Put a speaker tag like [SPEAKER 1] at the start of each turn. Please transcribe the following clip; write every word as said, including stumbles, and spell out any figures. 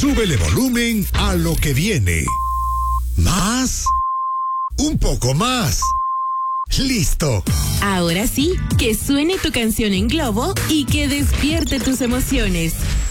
[SPEAKER 1] súbele volumen a lo que viene. ¿Más? Un poco más. ¡Listo!
[SPEAKER 2] Ahora sí, que suene tu canción en globo y que despierte tus emociones.